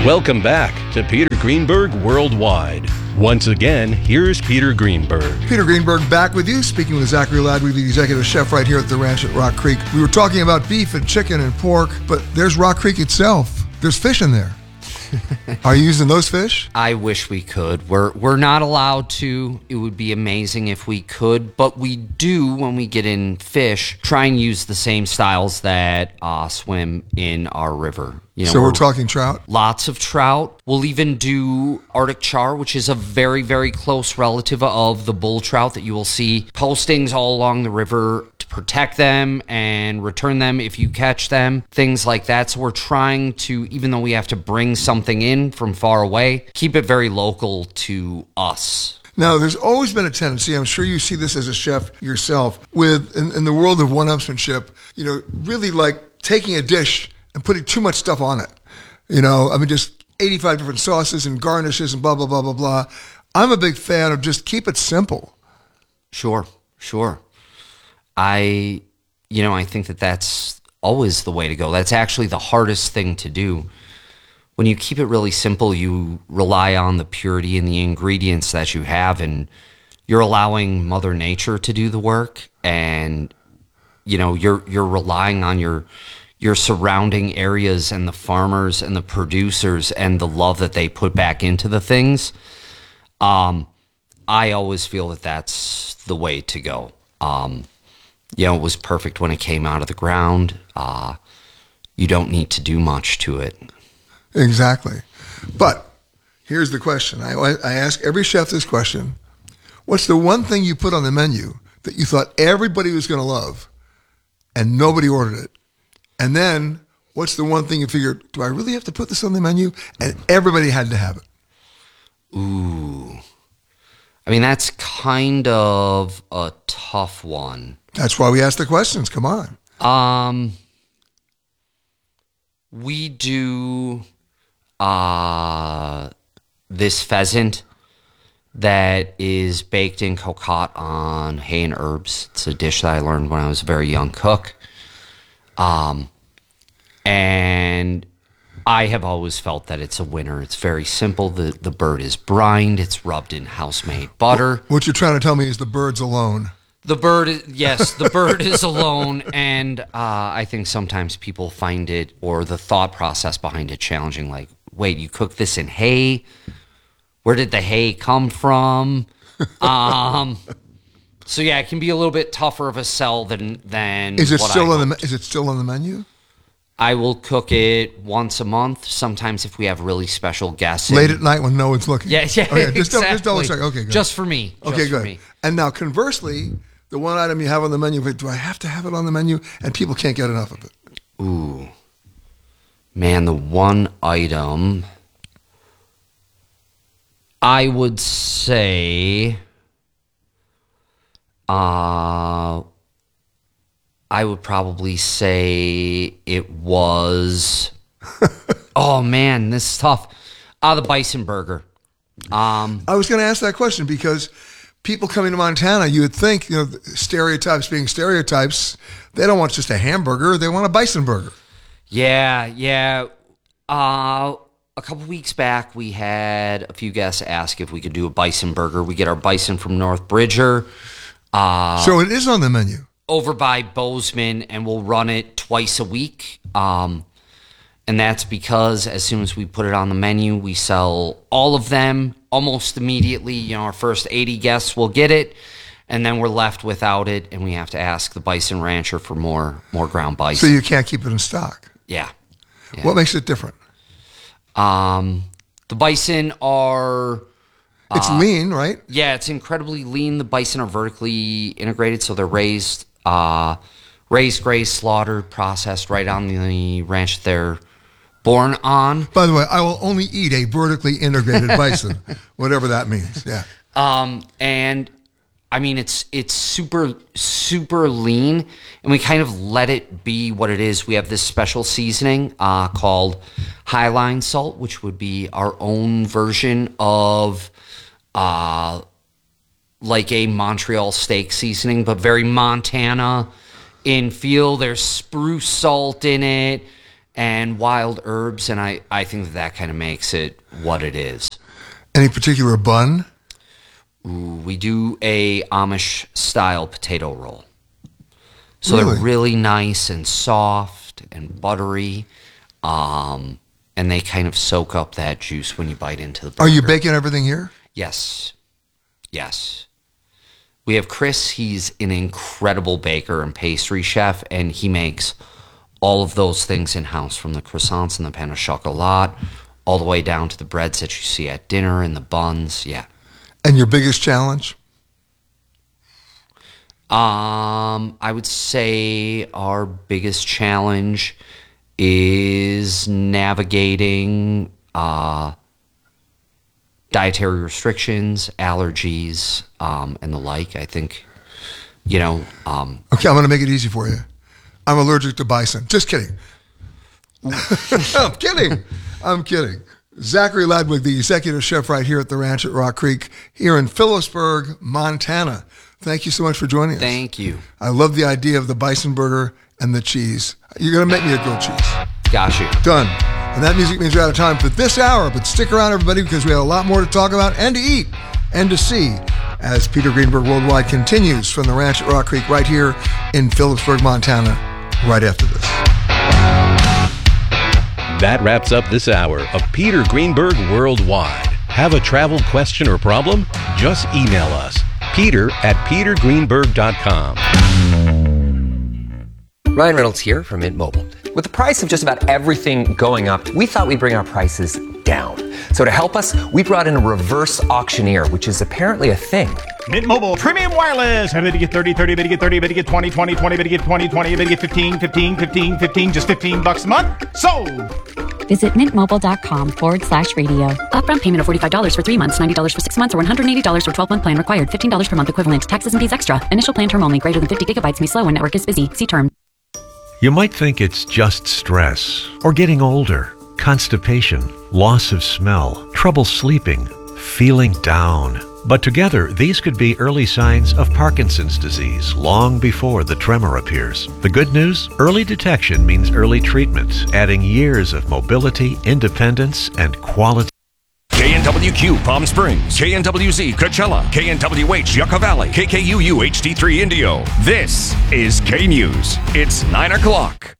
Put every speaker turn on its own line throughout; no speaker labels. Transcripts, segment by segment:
Welcome back to Peter Greenberg Worldwide. Once again, here's Peter Greenberg.
Peter Greenberg back with you, speaking with Zachary Ladwig, the executive chef right here at the ranch at Rock Creek. We were talking about beef and chicken and pork, but there's Rock Creek itself. There's fish in there. Are you using those fish?
I wish we could. We're not allowed to. It would be amazing if we could, but we do when we get in fish. Try and use the same styles that swim in our river. You know,
so we're talking trout?
Lots of trout. We'll even do Arctic char, which is a very, very close relative of the bull trout that you will see postings all along the river to protect them and return them if you catch them, things like that. So we're trying to, even though we have to bring something in from far away, keep it very local to us.
Now, there's always been a tendency, I'm sure you see this as a chef yourself, with in the world of one-upsmanship, you know, really like taking a dish and putting too much stuff on it. You know, I mean, just 85 different sauces and garnishes and blah, blah, blah, blah, blah. I'm a big fan of just keep it simple.
Sure. I think that that's always the way to go. That's actually the hardest thing to do. When you keep it really simple, you rely on the purity and the ingredients that you have, and you're allowing Mother Nature to do the work, and you know, you're relying on your surrounding areas and the farmers and the producers and the love that they put back into the things. I always feel that that's the way to go. You know, it was perfect when it came out of the ground. You don't need to do much to it.
Exactly. But here's the question. I ask every chef this question. What's the one thing you put on the menu that you thought everybody was going to love and nobody ordered it? And then what's the one thing you figured, do I really have to put this on the menu? And everybody had to have it.
Ooh. I mean, that's kind of a tough one.
That's why we ask the questions. Come on.
We do this pheasant that is baked in cocotte on hay and herbs. It's a dish that I learned when I was a very young cook. And I have always felt that it's a winner. It's very simple. The bird is brined. It's rubbed in house-made butter.
What you're trying to tell me is the bird's alone.
The bird, yes, the bird is alone, and I think sometimes people find it, or the thought process behind it, challenging. Like, wait, you cook this in hay? Where did the hay come from? So yeah, it can be a little bit tougher of a sell than.
Is it still on the menu?
I will cook it once a month. Sometimes if we have really special guests.
Late at night when no one's looking.
Yeah,
okay,
exactly.
Just double check. Okay, good.
Just for me.
Okay, good.
Me.
And now, conversely, the one item you have on the menu, do I have to have it on the menu? And people can't get enough of it.
Ooh. Man, the one item, I would say, I would probably say it was, oh man, this is tough. The bison burger.
I was going to ask that question because people coming to Montana, you would think, you know, stereotypes being stereotypes, they don't want just a hamburger, they want a bison burger.
Yeah. A couple weeks back, we had a few guests ask if we could do a bison burger. We get our bison from North Bridger.
So it is on the menu.
Over by Bozeman, and we'll run it twice a week. And that's because as soon as we put it on the menu, we sell all of them almost immediately. You know, our first 80 guests will get it, and then we're left without it, and we have to ask the bison rancher for more ground bison.
So you can't keep it in stock.
Yeah.
What makes it different?
The bison are...
It's lean, right?
Yeah, it's incredibly lean. The bison are vertically integrated, so they're raised, grazed, slaughtered, processed right on the ranch they're born on.
By the way, I will only eat a vertically integrated bison, whatever that means. Yeah.
And I mean, it's super, super lean, and we kind of let it be what it is. We have this special seasoning called Highline Salt, which would be our own version of like a Montreal steak seasoning, but very Montana in feel. There's spruce salt in it, and wild herbs, and I think that kind of makes it what it is.
Any particular bun?
Ooh, we do a Amish-style potato roll. So
Really?
they're really nice and soft and buttery, and they kind of soak up that juice when you bite into the burger.
Are you baking everything here?
Yes. We have Chris. He's an incredible baker and pastry chef, and he makes all of those things in-house, from the croissants and the pain au chocolat, all the way down to the breads that you see at dinner and the buns. Yeah.
And your biggest challenge?
I would say our biggest challenge is navigating dietary restrictions, allergies, and the like. I think,
Okay, I'm going to make it easy for you. I'm allergic to bison. Just kidding. I'm kidding. Zachary Ladwig, the executive chef right here at the ranch at Rock Creek here in Phillipsburg, Montana. Thank you so much for joining us.
Thank you.
I love the idea of the bison burger and the cheese. You're going to make me a grilled cheese.
Got you.
Done. And that music means we're out of time for this hour, but stick around, everybody, because we have a lot more to talk about and to eat and to see as Peter Greenberg Worldwide continues from the ranch at Rock Creek right here in Phillipsburg, Montana, right after this.
That wraps up this hour of Peter Greenberg Worldwide. Have a travel question or problem? Just email us, peter@petergreenberg.com.
Ryan Reynolds here from Mint Mobile. With the price of just about everything going up, we thought we'd bring our prices down. So to help us, we brought in a reverse auctioneer, which is apparently a thing.
Mint Mobile Premium Wireless. How to get 30, 30, to get 30, to get 20, 20, 20, to get 20, 20, to get 15, 15, 15, 15, just $15 a month? Sold!
Visit mintmobile.com/radio. Upfront payment of $45 for 3 months, $90 for 6 months, or $180 for 12-month plan required. $15 per month equivalent. Taxes and fees extra. Initial plan term only. Greater than 50 gigabytes may slow when network is busy. See term.
You might think it's just stress, or getting older, constipation, loss of smell, trouble sleeping, feeling down. But together, these could be early signs of Parkinson's disease long before the tremor appears. The good news? Early detection means early treatment, adding years of mobility, independence, and quality.
KNWQ Palm Springs, KNWZ Coachella, KNWH Yucca Valley, KKUU HD3 Indio. This is K News. It's 9 o'clock.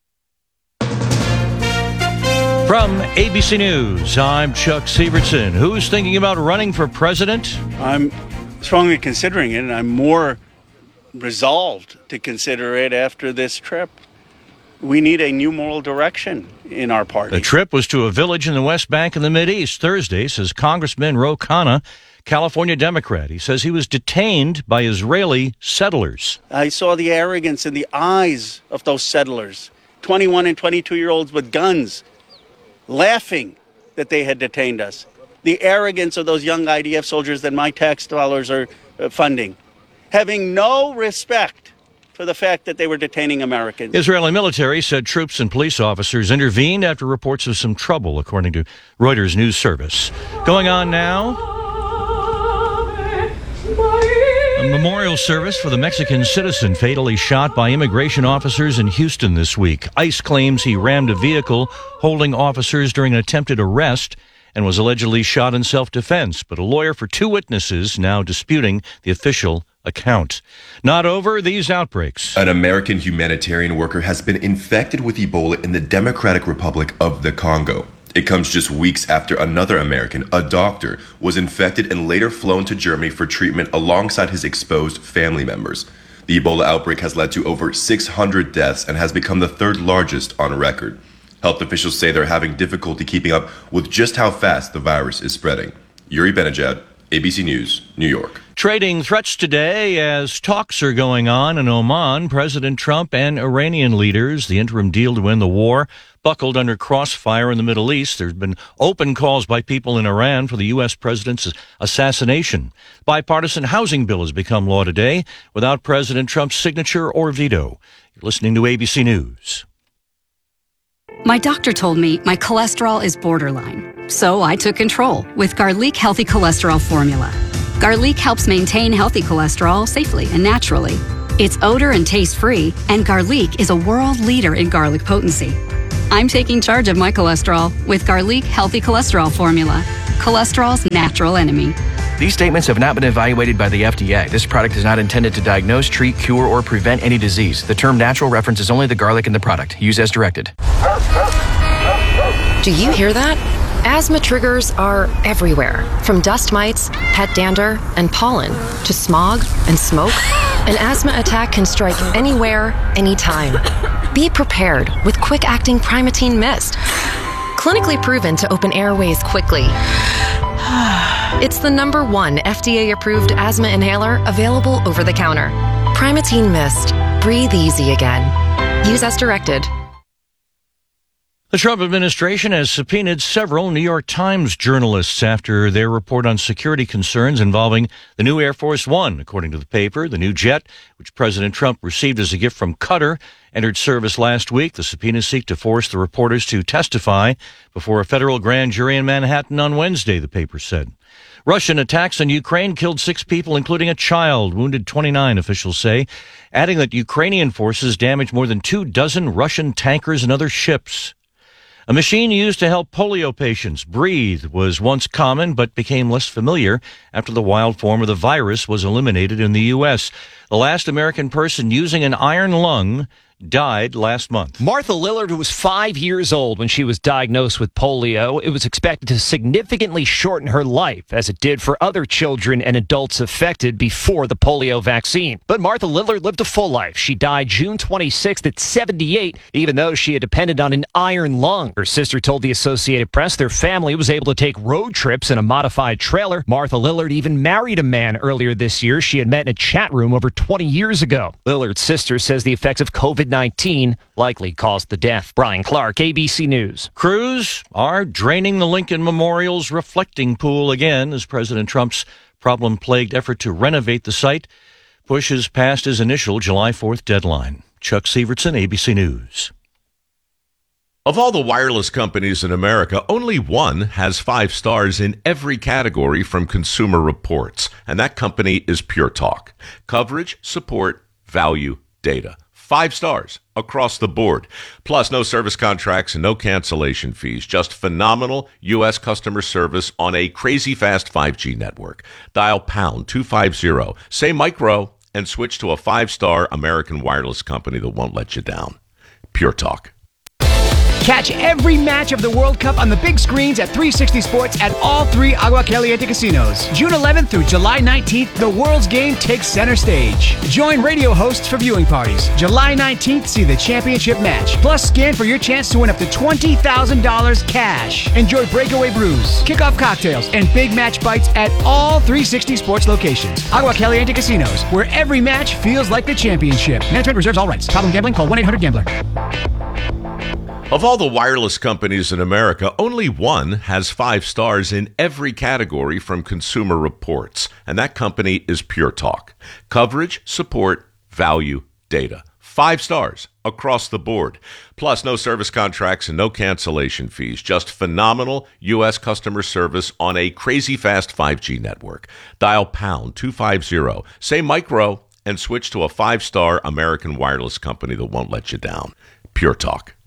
From ABC News, I'm Chuck Sievertson. Who's thinking about running for president?
I'm strongly considering it, and I'm more resolved to consider it after this trip. We need a new moral direction in our party.
The trip was to a village in the West Bank in the Mideast Thursday, says Congressman Ro Khanna, California Democrat. He says he was detained by Israeli settlers.
I saw the arrogance in the eyes of those settlers, 21 and 22-year-olds with guns, laughing that they had detained us. The arrogance of those young IDF soldiers that my tax dollars are funding, having no respect for the fact that they were detaining Americans.
Israeli military said troops and police officers intervened after reports of some trouble, according to Reuters news service. Going on now, a memorial service for the Mexican citizen fatally shot by immigration officers in Houston this week. ICE claims he rammed a vehicle holding officers during an attempted arrest and was allegedly shot in self-defense, but a lawyer for 2 witnesses now disputing the official account. Not over these outbreaks.
An American humanitarian worker has been infected with Ebola in the Democratic Republic of the Congo. It comes just weeks after another American, a doctor, was infected and later flown to Germany for treatment alongside his exposed family members. The Ebola outbreak has led to over 600 deaths and has become the 3rd largest on record. Health officials say they're having difficulty keeping up with just how fast the virus is spreading. Yuri Benajad, ABC News, New York.
Trading threats today as talks are going on in Oman. President Trump and Iranian leaders, the interim deal to end the war, buckled under crossfire in the Middle East. There's been open calls by people in Iran for the U.S. president's assassination. Bipartisan housing bill has become law today without President Trump's signature or veto. You're listening to ABC News.
My doctor told me my cholesterol is borderline, so I took control with Garlic Healthy Cholesterol Formula. Garlic helps maintain healthy cholesterol safely and naturally. It's odor and taste-free, and Garlic is a world leader in garlic potency. I'm taking charge of my cholesterol with Garlic Healthy Cholesterol Formula. Cholesterol's natural enemy.
These statements have not been evaluated by the FDA. This product is not intended to diagnose, treat, cure, or prevent any disease. The term natural references only the garlic in the product. Use as directed.
Do you hear that? Asthma triggers are everywhere, from dust mites, pet dander, and pollen, to smog and smoke. An asthma attack can strike anywhere, anytime. Be prepared with quick-acting Primatene Mist. Clinically proven to open airways quickly. It's the #1 FDA-approved asthma inhaler available over the counter. Primatene Mist. Breathe easy again. Use as directed.
The Trump administration has subpoenaed several New York Times journalists after their report on security concerns involving the new Air Force One. According to the paper, the new jet, which President Trump received as a gift from Qatar, entered service last week. The subpoenas seek to force the reporters to testify before a federal grand jury in Manhattan on Wednesday, the paper said. Russian attacks on Ukraine killed 6 people, including a child, wounded 29, officials say, adding that Ukrainian forces damaged more than 24 Russian tankers and other ships. A machine used to help polio patients breathe was once common but became less familiar after the wild form of the virus was eliminated in the U.S. The last American person using an iron lung died last month.
Martha Lillard was 5 years old when she was diagnosed with polio. It was expected to significantly shorten her life, as it did for other children and adults affected before the polio vaccine. But Martha Lillard lived a full life. She died June 26th at 78, even though she had depended on an iron lung. Her sister told the Associated Press their family was able to take road trips in a modified trailer. Martha Lillard even married a man earlier this year she had met in a chat room over 20 years ago. Lillard's sister says the effects of COVID-19 likely caused the death. Brian Clark, ABC News.
Crews are draining the Lincoln Memorial's reflecting pool again as President Trump's problem-plagued effort to renovate the site pushes past his initial July 4th deadline. Chuck Sievertson, ABC News.
Of all the wireless companies in America, only one has 5 stars in every category from Consumer Reports, and that company is Pure Talk. Coverage, support, value, data. 5 stars across the board. Plus, no service contracts and no cancellation fees. Just phenomenal U.S. customer service on a crazy fast 5G network. Dial pound 250, say micro, and switch to a 5-star American wireless company that won't let you down. Pure Talk.
Catch every match of the World Cup on the big screens at 360 Sports at all 3 Agua Caliente casinos. June 11th through July 19th, the world's game takes center stage. Join radio hosts for viewing parties. July 19th, see the championship match. Plus, scan for your chance to win up to $20,000 cash. Enjoy breakaway brews, kickoff cocktails, and big match bites at all 360 Sports locations. Agua Caliente casinos, where every match feels like the championship. Management reserves all rights. Problem gambling? Call 1-800-GAMBLER.
Of all the wireless companies in America, only one has 5 stars in every category from Consumer Reports, and that company is Pure Talk. Coverage, support, value, data. 5 stars across the board. Plus, no service contracts and no cancellation fees. Just phenomenal U.S. customer service on a crazy fast 5G network. Dial pound 250, say micro, and switch to a 5-star American wireless company that won't let you down. Pure Talk.